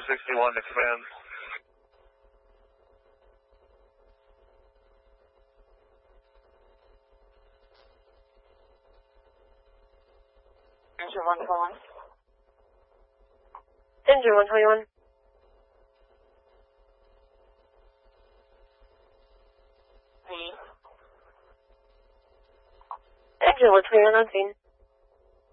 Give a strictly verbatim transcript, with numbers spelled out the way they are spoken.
sixty-one to command. Engine one twenty-one. Engine one twenty-one. Read. Engine one twenty-one on scene.